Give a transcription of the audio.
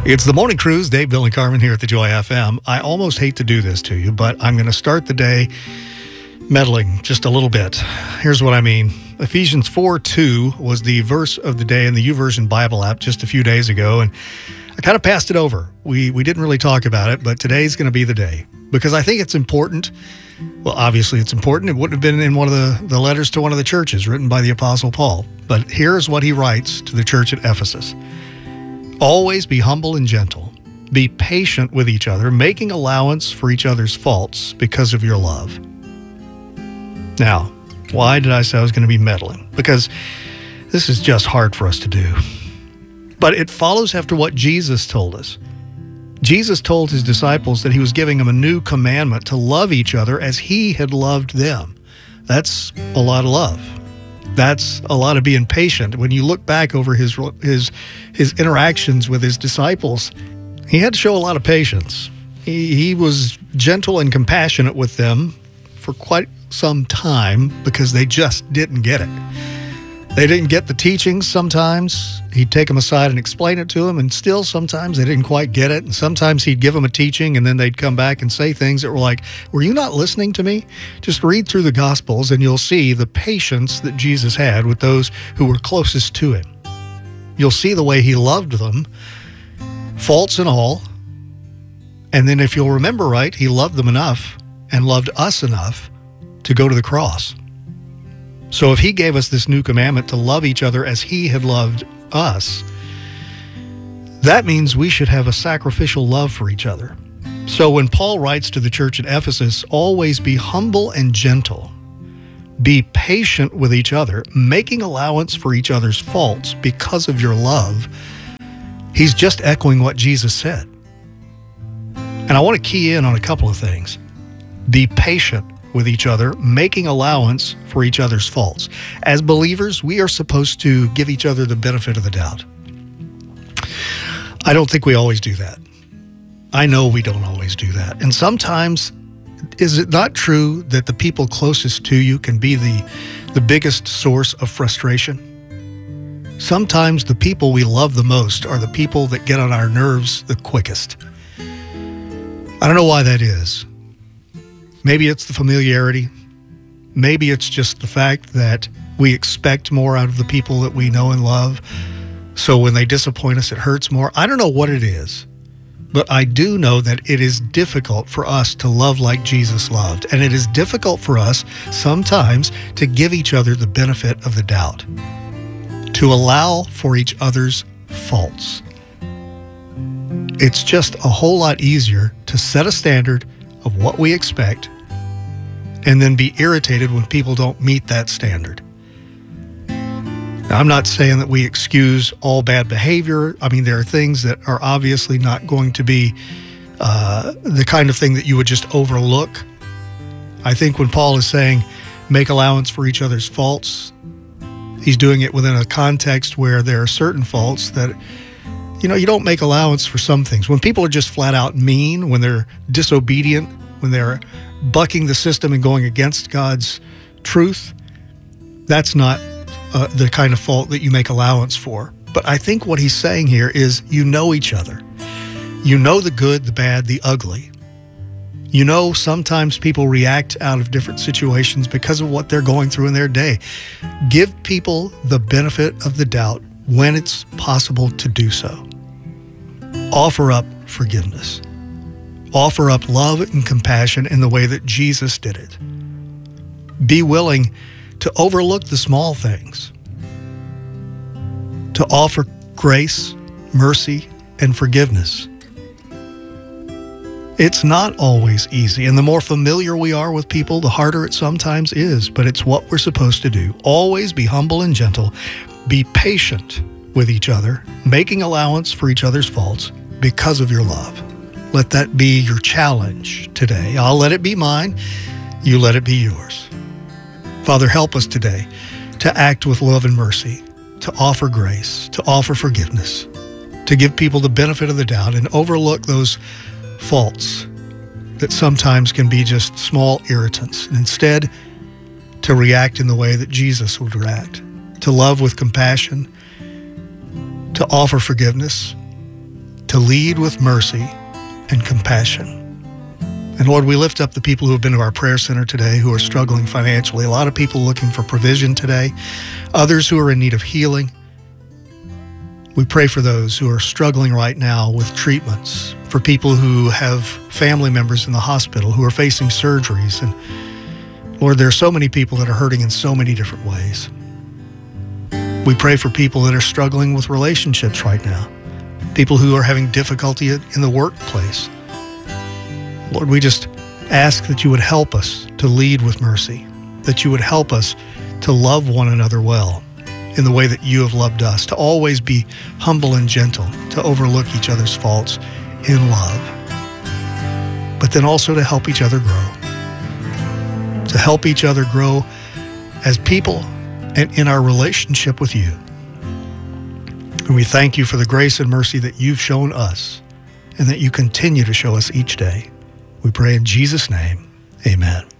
It's the Morning Cruise, Dave, Bill, and Carmen here at the Joy FM. I almost hate to do this to you, but I'm going to start the day meddling just a little bit. Here's what I mean. Ephesians 4:2 was the verse of the day in the YouVersion Bible app just a few days ago, and I kind of passed it over. We didn't really talk about it, but today's going to be the day because I think it's important. Well, obviously it's important. It wouldn't have been in one of the letters to one of the churches written by the Apostle Paul. But here's what he writes to the church at Ephesus. Always be humble and gentle. Be patient with each other, making allowance for each other's faults because of your love. Now, why did I say I was going to be meddling? Because this is just hard for us to do. But it follows after what Jesus told us. Jesus told his disciples that he was giving them a new commandment to love each other as he had loved them. That's a lot of love. That's a lot of being patient. When you look back over his interactions with his disciples, he had to show a lot of patience. He was gentle and compassionate with them for quite some time because they just didn't get it. They didn't get the teachings sometimes. He'd take them aside and explain it to them, and still sometimes they didn't quite get it. And sometimes he'd give them a teaching, and then they'd come back and say things that were like, were you not listening to me? Just read through the Gospels, and you'll see the patience that Jesus had with those who were closest to him. You'll see the way he loved them, faults and all. And then if you'll remember right, he loved them enough and loved us enough to go to the cross. So if he gave us this new commandment to love each other as he had loved us, that means we should have a sacrificial love for each other. So when Paul writes to the church at Ephesus, always be humble and gentle. Be patient with each other, making allowance for each other's faults because of your love. He's just echoing what Jesus said. And I want to key in on a couple of things. Be patient with each other, making allowance for each other's faults. As believers, we are supposed to give each other the benefit of the doubt. I don't think we always do that. I know we don't always do that. And sometimes, is it not true that the people closest to you can be the biggest source of frustration? Sometimes the people we love the most are the people that get on our nerves the quickest. I don't know why that is. Maybe it's the familiarity. Maybe it's just the fact that we expect more out of the people that we know and love. So when they disappoint us, it hurts more. I don't know what it is, but I do know that it is difficult for us to love like Jesus loved. And it is difficult for us sometimes to give each other the benefit of the doubt, to allow for each other's faults. It's just a whole lot easier to set a standard of what we expect and then be irritated when people don't meet that standard. Now, I'm not saying that we excuse all bad behavior. I mean, there are things that are obviously not going to be the kind of thing that you would just overlook. I think when Paul is saying make allowance for each other's faults, he's doing it within a context where there are certain faults that, you don't make allowance for some things. When people are just flat out mean, when they're disobedient, when they're bucking the system and going against God's truth, that's not the kind of fault that you make allowance for. But I think what he's saying here is you know each other. You know the good, the bad, the ugly. You know sometimes people react out of different situations because of what they're going through in their day. Give people the benefit of the doubt when it's possible to do so. Offer up forgiveness. Offer up love and compassion in the way that Jesus did it. Be willing to overlook the small things, to offer grace, mercy, and forgiveness. It's not always easy, and the more familiar we are with people, the harder it sometimes is, but it's what we're supposed to do. Always be humble and gentle. Be patient with each other, making allowance for each other's faults because of your love. Let that be your challenge today. I'll let it be mine. You let it be yours. Father, help us today to act with love and mercy, to offer grace, to offer forgiveness, to give people the benefit of the doubt and overlook those faults that sometimes can be just small irritants. And instead, to react in the way that Jesus would react, to love with compassion, to offer forgiveness, to lead with mercy and compassion. And Lord, we lift up the people who have been to our prayer center today who are struggling financially. A lot of people looking for provision today, others who are in need of healing. We pray for those who are struggling right now with treatments, for people who have family members in the hospital who are facing surgeries. And Lord, there are so many people that are hurting in so many different ways. We pray for people that are struggling with relationships right now, people who are having difficulty in the workplace. Lord, we just ask that you would help us to lead with mercy, that you would help us to love one another well in the way that you have loved us, to always be humble and gentle, to overlook each other's faults in love, but then also to help each other grow as people and in our relationship with you. And we thank you for the grace and mercy that you've shown us and that you continue to show us each day. We pray in Jesus' name, amen.